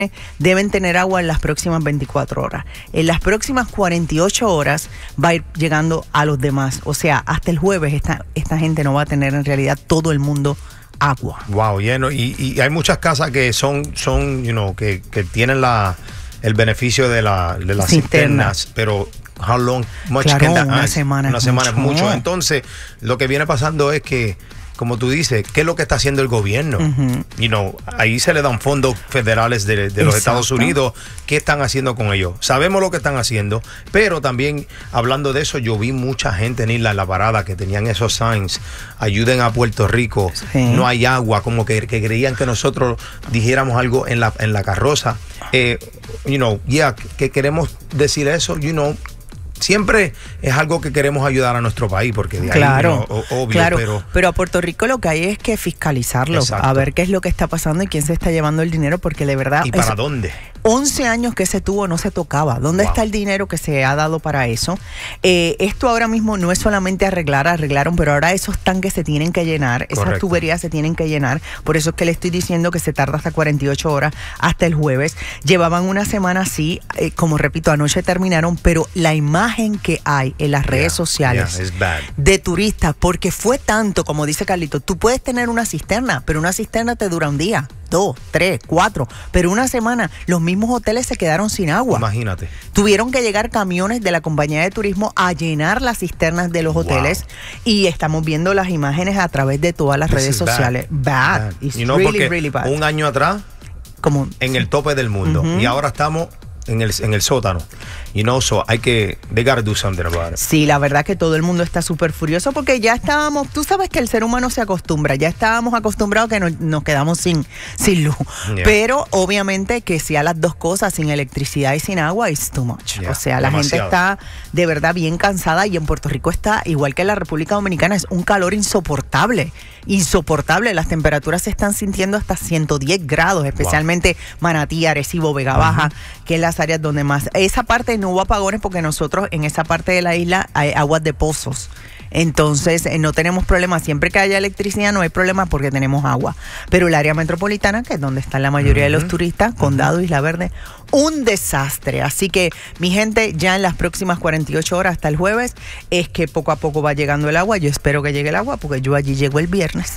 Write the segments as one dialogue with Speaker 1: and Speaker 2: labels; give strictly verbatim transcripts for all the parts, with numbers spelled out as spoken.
Speaker 1: deben tener agua en las próximas veinticuatro horas. En las próximas cuarenta y ocho horas va a ir llegando a los demás. O sea, hasta el jueves esta, esta gente no va a tener en realidad todo el mundo agua.
Speaker 2: Wow, lleno. Y, y hay muchas casas que son, son you know, que, que tienen la, el beneficio de, la, de las
Speaker 1: Cisterna.
Speaker 2: cisternas, pero how long, much
Speaker 1: Claro,
Speaker 2: can that
Speaker 1: una
Speaker 2: ask?
Speaker 1: semana
Speaker 2: Una
Speaker 1: es
Speaker 2: semana
Speaker 1: mucho.
Speaker 2: es mucho. Entonces, lo que viene pasando es que, como tú dices, ¿qué es lo que está haciendo el gobierno? Uh-huh. You know, ahí se le dan fondos federales de, de los
Speaker 1: Exacto.
Speaker 2: Estados Unidos. ¿Qué están haciendo con ellos? Sabemos lo que están haciendo, pero también, hablando de eso, yo vi mucha gente en Isla La Parada que tenían esos signs, ayuden a Puerto Rico, sí. No hay agua, como que, que creían que nosotros dijéramos algo en la, en la carroza. Eh, you know, yeah, que queremos decir eso, you know, siempre es algo que queremos ayudar a nuestro país, porque de
Speaker 1: claro,
Speaker 2: ahí, no, obvio,
Speaker 1: claro,
Speaker 2: pero...
Speaker 1: pero a Puerto Rico lo que hay es que fiscalizarlo, exacto. A ver qué es lo que está pasando y quién se está llevando el dinero, porque de verdad...
Speaker 2: ¿Y para dónde?
Speaker 1: once años que se tuvo, no se tocaba. ¿Dónde wow. está el dinero que se ha dado para eso? Eh, esto ahora mismo no es solamente arreglar, arreglaron, pero ahora esos tanques se tienen que llenar, esas Correcto. tuberías se tienen que llenar. Por eso es que le estoy diciendo que se tarda hasta cuarenta y ocho horas, hasta el jueves. Llevaban una semana así, eh, como repito, anoche terminaron, pero la imagen que hay en las redes yeah, sociales
Speaker 2: yeah,
Speaker 1: de turistas, porque fue tanto, como dice Carlito, tú puedes tener una cisterna, pero una cisterna te dura un día, dos, tres, cuatro, pero una semana los mismos hoteles se quedaron sin agua.
Speaker 2: Imagínate.
Speaker 1: Tuvieron que llegar camiones de la compañía de turismo a llenar las cisternas de los wow. hoteles, y estamos viendo las imágenes a través de todas las This redes sociales. Bad. bad. It's
Speaker 2: you know,
Speaker 1: really, really bad.
Speaker 2: Un año atrás,
Speaker 1: como
Speaker 2: en el tope del mundo, uh-huh. y ahora estamos en el, en el sótano. You know, so hay que, they gotta do something about it.
Speaker 1: Sí, la verdad que todo el mundo está súper furioso porque ya estábamos, tú sabes que el ser humano se acostumbra, ya estábamos acostumbrados que nos, nos quedamos sin, sin luz. Yeah. Pero obviamente que si a las dos cosas, sin electricidad y sin agua, it's too much. Yeah. O sea, la Demasiado. gente está de verdad bien cansada, y en Puerto Rico está, igual que en la República Dominicana, es un calor insoportable. Insoportable, las temperaturas se están sintiendo hasta ciento diez grados, especialmente wow. Manatí, Arecibo, Vega Baja, uh-huh. que es las áreas donde más, esa parte no hubo apagones porque nosotros en esa parte de la isla hay aguas de pozos. Entonces eh, no tenemos problemas, siempre que haya electricidad no hay problema porque tenemos agua, pero el área metropolitana, que es donde están la mayoría uh-huh. de los turistas, Condado, uh-huh. Isla Verde, un desastre. Así que mi gente, ya en las próximas cuarenta y ocho horas hasta el jueves es que poco a poco va llegando el agua. Yo espero que llegue el agua porque yo allí llego el viernes.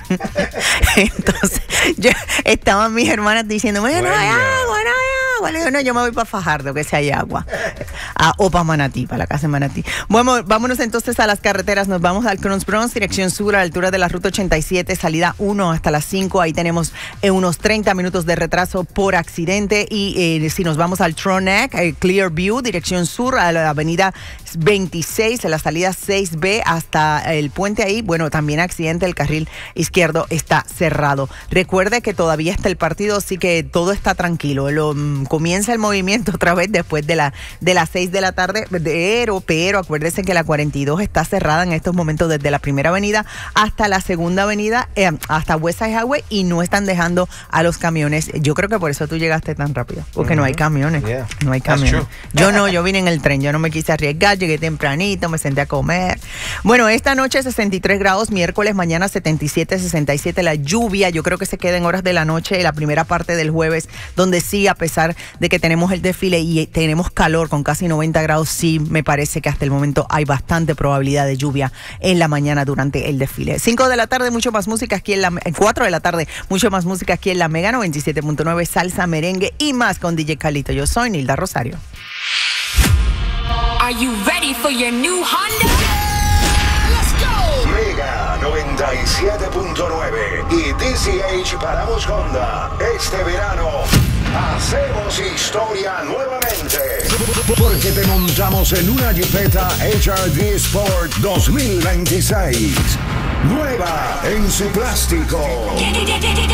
Speaker 1: Entonces yo, estaban mis hermanas diciendo, bueno, no hay agua, no hay agua. Le digo, no, yo me voy para Fajardo, que si hay agua. Ah, o para Manatí, para la casa de Manatí. Bueno, vámonos entonces a las carreteras. Nos vamos al Cross Bronx, dirección sur, a la altura de la ruta ochenta y siete, salida uno hasta las cinco. Ahí tenemos eh, unos treinta minutos de retraso por accidente. Y eh, si nos vamos al Tronac, eh, Clearview, dirección sur, a la avenida veintiséis, a la salida seis B hasta el puente ahí, bueno, también accidente, el carril izquierdo está cerrado. Recuerde que todavía está el partido, así que todo está tranquilo. Lo, um, comienza el movimiento otra vez después de, la, de las seis de la tarde, pero, pero acuérdense que la cuarenta y dos está cerrada en estos momentos desde la primera avenida hasta la segunda avenida, eh, hasta West Side Highway, y no están dejando a los camiones. Yo creo que por eso tú llegaste tan rápido, porque uh-huh. no hay camiones. Yeah. No hay camiones. Yo no, yo vine en el tren, yo no me quise arriesgar, llegué tempranito, me senté a comer. Bueno, esta noche sesenta y tres grados, miércoles, mañana setenta y siete, sesenta y siete, la lluvia, yo creo que se queda en horas de la noche, la primera parte del jueves, donde sí, a pesar de que tenemos el desfile y tenemos calor con casi noventa grados, sí me parece que hasta el momento hay bastante probabilidad de lluvia en la mañana durante el desfile. cinco de la tarde, mucho más música aquí en la, cuatro de la tarde, mucho más música aquí en la Mega noventa y siete punto nueve, salsa, merengue y más con D J Carlito. Yo soy Nilda Rosario.
Speaker 3: Are you ready for your new Honda? Yeah, let's go.
Speaker 4: Mega noventa y siete punto nueve y D C H Paramos Honda. Este verano hacemos historia nuevamente. Porque te montamos en una Jeepeta H R V Sport dos mil veintiséis. Nueva en su plástico.